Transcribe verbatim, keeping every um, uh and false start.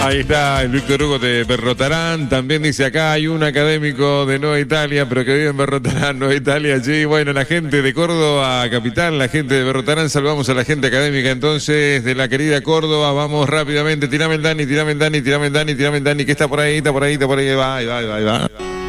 Ahí está el Víctor Hugo de Berrotarán. También dice acá hay un académico de Nueva Italia, pero que vive en Berrotarán, Nueva Italia. Sí, bueno, la gente de Córdoba capital, la gente de Berrotarán, saludamos a la gente académica entonces de la querida Córdoba. Vamos rápidamente, tirame el Dani, tirame el Dani, tirame el Dani, tirame el Dani, que está por ahí, está por ahí, está por ahí, ahí va, ahí va, ahí va. Ahí va.